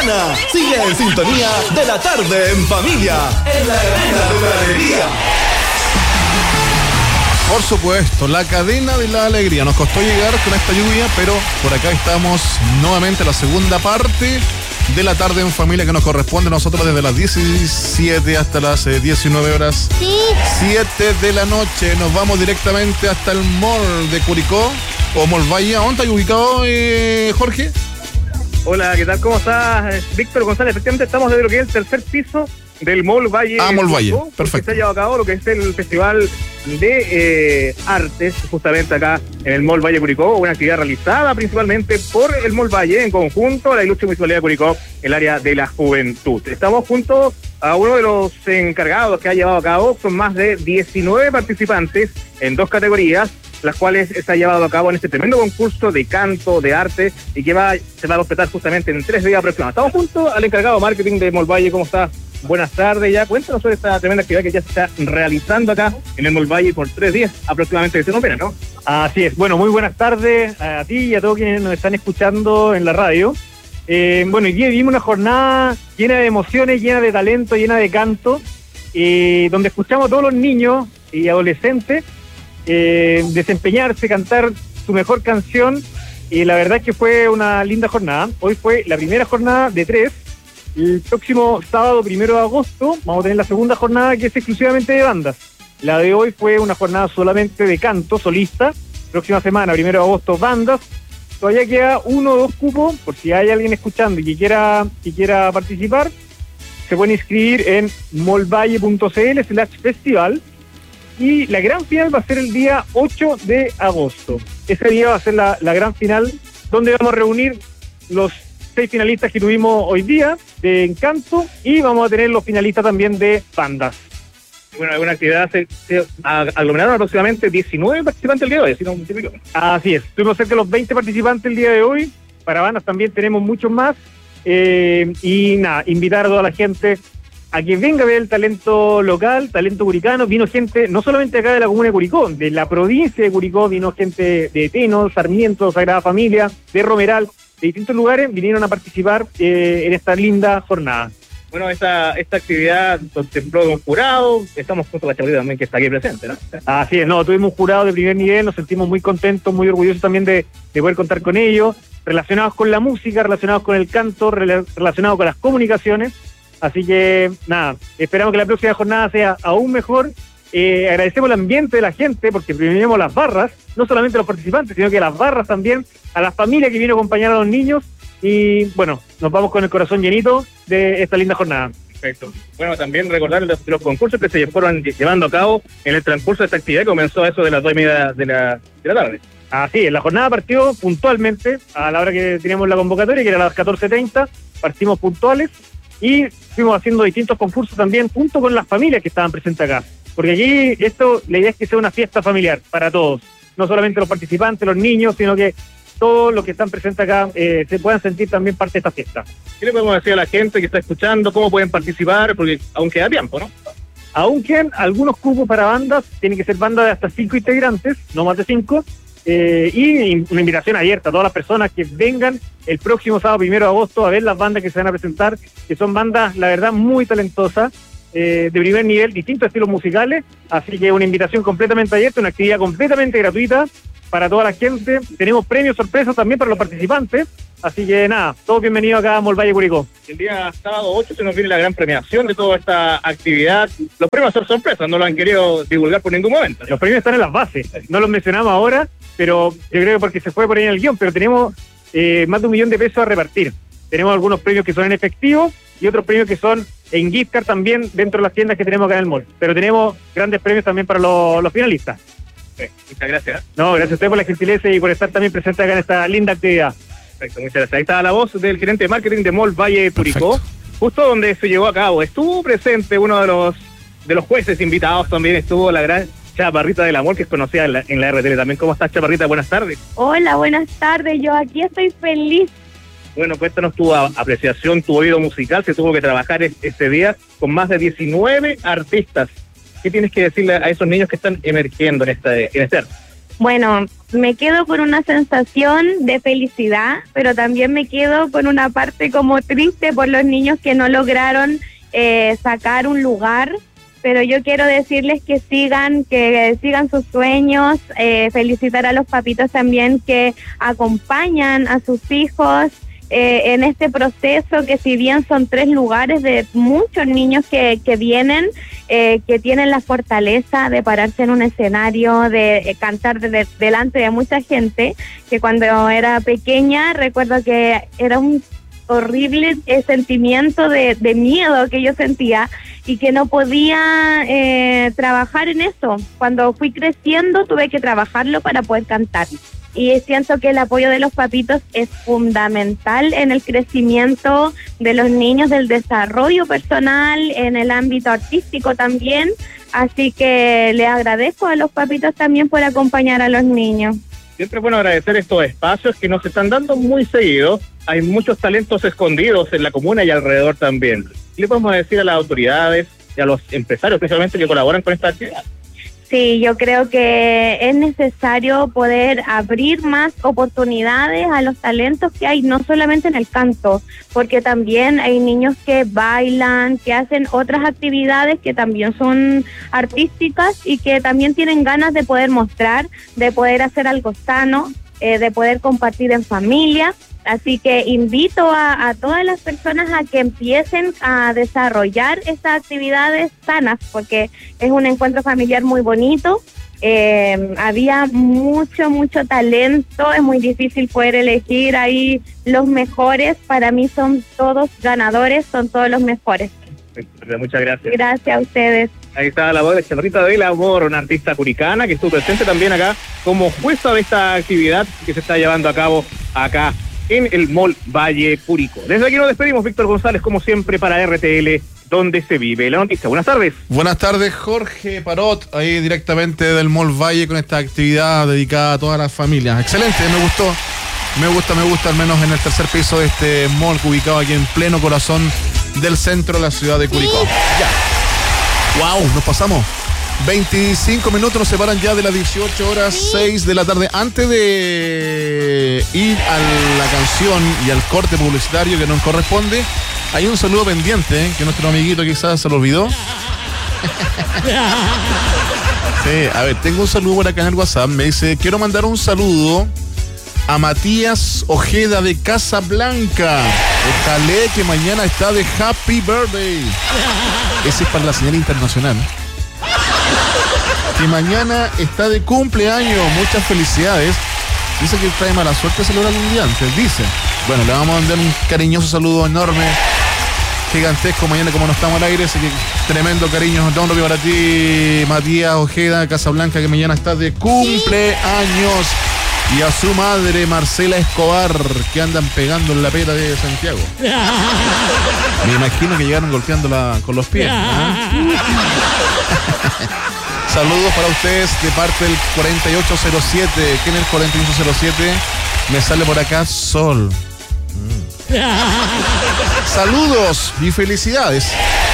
gana. Sigue en sintonía de la tarde en familia, en la cadena de la alegría. Por supuesto, la cadena de la alegría. Nos costó llegar con esta lluvia, pero por acá estamos nuevamente, la segunda parte de la tarde en familia que nos corresponde a nosotros desde las 17 hasta las 19 horas. Sí. 7 de la noche. Nos vamos directamente hasta el Mall de Curicó o Mall Valle. ¿Dónde está ubicado, Jorge? Hola, ¿qué tal? ¿Cómo estás? Víctor González. Efectivamente estamos desde lo que es el tercer piso del Mall Valle. Mall Valle, Curicó, perfecto. Se ha llevado a cabo lo que es el Festival de Artes, justamente acá en el Mall Valle Curicó, una actividad realizada principalmente por el Mall Valle en conjunto a la ilustre Municipalidad de Curicó, el área de la juventud. Estamos junto a uno de los encargados que ha llevado a cabo, son más de 19 participantes en 2 categorías, las cuales se ha llevado a cabo en este tremendo concurso de canto, de arte, y que se va a completar justamente en 3 días aproximadamente. Estamos junto al encargado de marketing de Mall Valle. ¿Cómo está? Buenas tardes ya. Cuéntanos sobre esta tremenda actividad que ya se está realizando acá en el Mall Valle por 3 días aproximadamente que se nos viene, ¿no? Así es. Bueno, muy buenas tardes a ti y a todos quienes nos están escuchando en la radio. Bueno, hoy día vivimos una jornada llena de emociones, llena de talento, llena de canto, donde escuchamos a todos los niños y adolescentes desempeñarse, cantar su mejor canción, y la verdad es que fue una linda jornada. Hoy fue la primera jornada de 3. El próximo sábado 1 de agosto vamos a tener la segunda jornada, que es exclusivamente de bandas. La de hoy fue una jornada solamente de canto solista. Próxima semana, 1 de agosto, bandas. Todavía queda 1 o 2 cupos, por si hay alguien escuchando y que quiera participar. Se pueden inscribir en molvalle.cl/festival. Y la gran final va a ser el día 8 de agosto. Ese día va a ser la gran final, donde vamos a reunir los 6 finalistas que tuvimos hoy día de encanto, y vamos a tener los finalistas también de bandas. Bueno, alguna actividad se aglomeraron aproximadamente 19 participantes el día de hoy, si no me equivoco. Así es, tuvimos cerca de los 20 participantes el día de hoy. Para bandas también tenemos muchos más. Y nada, invitar a toda la gente a que venga a ver el talento local, talento curicano. Vino gente no solamente acá de la comuna de Curicó, de la provincia de Curicó, vino gente de Teno, Sarmiento, Sagrada Familia, de Romeral, de distintos lugares vinieron a participar en esta linda jornada. Bueno, esta actividad contempló un jurado. Estamos junto a la Chaparrita también, que está aquí presente, ¿no? Así es, tuvimos un jurado de primer nivel, nos sentimos muy contentos, muy orgullosos también de poder contar con ellos, relacionados con la música, relacionados con el canto, relacionados con las comunicaciones. Así que, nada, esperamos que la próxima jornada sea aún mejor. Agradecemos el ambiente de la gente, porque premiamos las barras, no solamente a los participantes, sino que a las barras también, a las familias que vienen a acompañar a los niños. Y bueno, nos vamos con el corazón llenito de esta linda jornada. Perfecto. Bueno, también recordar los concursos que se fueron llevando a cabo en el transcurso de esta actividad, que comenzó a eso de las 2:30 de la tarde. Así es, la jornada partió puntualmente a la hora que teníamos la convocatoria, que era a las 14:30, partimos puntuales y fuimos haciendo distintos concursos también junto con las familias que estaban presentes acá. Porque aquí la idea es que sea una fiesta familiar para todos, no solamente los participantes, los niños, sino que todos los que están presentes acá se puedan sentir también parte de esta fiesta. ¿Qué le podemos decir a la gente que está escuchando? ¿Cómo pueden participar? Porque aún queda tiempo, ¿no? Aún quedan algunos cupos para bandas, tienen que ser bandas de hasta 5 integrantes, no más de 5, y una invitación abierta a todas las personas que vengan el próximo sábado 1 de agosto a ver las bandas que se van a presentar, que son bandas, la verdad, muy talentosas, de primer nivel, distintos estilos musicales, así que una invitación completamente abierta, una actividad completamente gratuita para toda la gente. Tenemos premios sorpresas también para los participantes, así que nada, todos bienvenidos acá a Mall Valle Curicó. El día sábado 8 se nos viene la gran premiación de toda esta actividad. Los premios son sorpresas, no lo han querido divulgar por ningún momento. Los premios están en las bases, no los mencionamos ahora, pero yo creo que porque se fue por ahí en el guión, pero tenemos más de 1 millón de pesos a repartir. Tenemos algunos premios que son en efectivo y otros premios que son en gift card también dentro de las tiendas que tenemos acá en el mall. Pero tenemos grandes premios también para los finalistas. Sí, muchas gracias. No, gracias a usted por la gentileza y por estar también presente acá en esta linda actividad. Perfecto, muchas gracias. Ahí estaba la voz del gerente de marketing de Mall Valle Curicó, justo donde se llevó a cabo. Estuvo presente uno de los jueces invitados, también estuvo la gran Chaparrita del Amor, que es conocida en la RTL también. ¿Cómo estás, Chaparrita? Buenas tardes. Hola, buenas tardes. Yo aquí estoy feliz. Bueno, cuéntanos tu apreciación, tu oído musical. Se tuvo que trabajar este día con más de 19 artistas. ¿Qué tienes que decirle a esos niños que están emergiendo en este arte? Bueno, me quedo con una sensación de felicidad, pero también me quedo con una parte como triste por los niños que no lograron sacar un lugar, pero yo quiero decirles que sigan sus sueños, felicitar a los papitos también que acompañan a sus hijos en este proceso, que si bien son 3 lugares de muchos niños que vienen, que tienen la fortaleza de pararse en un escenario, de cantar delante de mucha gente, que cuando era pequeña recuerdo que era un horrible sentimiento de miedo que yo sentía y que no podía trabajar en eso. Cuando fui creciendo tuve que trabajarlo para poder cantar. Y siento que el apoyo de los papitos es fundamental en el crecimiento de los niños, del desarrollo personal, en el ámbito artístico también. Así que le agradezco a los papitos también por acompañar a los niños. Siempre es bueno agradecer estos espacios que nos están dando muy seguido. Hay muchos talentos escondidos en la comuna y alrededor también. ¿Qué le podemos decir a las autoridades y a los empresarios, principalmente, que colaboran con esta actividad? Sí, yo creo que es necesario poder abrir más oportunidades a los talentos que hay, no solamente en el canto, porque también hay niños que bailan, que hacen otras actividades que también son artísticas y que también tienen ganas de poder mostrar, de poder hacer algo sano, de poder compartir en familia. Así que invito a todas las personas a que empiecen a desarrollar estas actividades sanas, porque es un encuentro familiar muy bonito. Había mucho talento, es muy difícil poder elegir ahí los mejores. Para mí son todos ganadores, son todos los mejores. Muchas gracias. Gracias a ustedes. Ahí está la voz de Chamarrita del Amor, una artista curicana que estuvo presente también acá como jueza de esta actividad que se está llevando a cabo acá en el Mall Valle Curicó. Desde aquí nos despedimos, Víctor González, como siempre, para RTL, donde se vive la noticia. Buenas tardes. Buenas tardes, Jorge Parot, ahí directamente del Mall Valle con esta actividad dedicada a todas las familias. Excelente, me gusta, al menos en el tercer piso de este mall ubicado aquí en pleno corazón del centro de la ciudad de Curicó. Ya. Wow, nos pasamos. 25 minutos nos separan ya de las 18:06 de la tarde. Antes de ir a la canción y al corte publicitario que nos corresponde, hay un saludo pendiente, que nuestro amiguito quizás se lo olvidó. Sí, a ver, tengo un saludo por acá en el WhatsApp. Me dice, quiero mandar un saludo a Matías Ojeda de Casablanca. Ojalá que mañana está de Happy Birthday. Ese es para la señal internacional. Que mañana está de cumpleaños. Muchas felicidades. Dice que trae mala suerte celebrar un día antes. Dice. Bueno, le vamos a mandar un cariñoso saludo enorme, gigantesco mañana como no estamos al aire. Así que tremendo cariño, don Robio, para ti, Matías Ojeda de Casablanca, que mañana está de cumpleaños. Y a su madre, Marcela Escobar, que andan pegando en la pera de Santiago. Me imagino que llegaron golpeándola con los pies. Saludos para ustedes de parte del 4807. ¿Quién es el 4807? Me sale por acá Sol. Saludos y felicidades